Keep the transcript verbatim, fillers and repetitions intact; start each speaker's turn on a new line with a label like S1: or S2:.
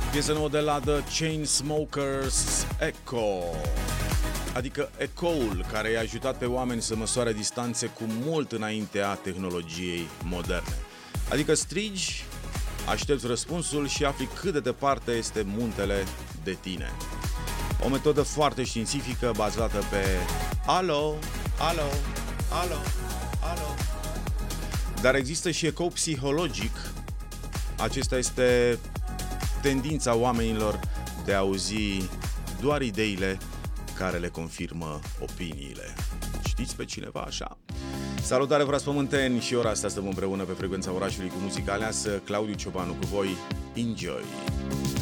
S1: Piesă nouă de la The Chainsmokers, Echo, adică ecoul care i-a ajutat pe oameni să măsoare distanțe cu mult înaintea tehnologiei moderne. Adică strigi, aștepți răspunsul și afli cât de departe este muntele de tine. O metodă foarte științifică bazată pe alo, alo, alo, alo. Dar există și ecou psihologic. Acesta este tendința oamenilor de a auzi doar ideile care le confirmă opiniile. Știți pe cineva așa? Salutare, frați pământeni, și ora asta stăm împreună pe frecvența orașului cu muzica aleasă. Claudiu Ciobanu cu voi. Enjoy!